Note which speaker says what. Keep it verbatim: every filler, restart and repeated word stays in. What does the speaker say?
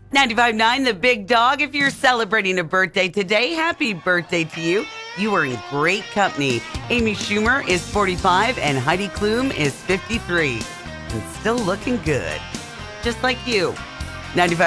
Speaker 1: ninety-five point nine The Big Dog. If you're celebrating a birthday today, happy birthday to you. You are in great company. Amy Schumer is forty-five and Heidi Klum is fifty-three. And still looking good. Just like you. ninety-five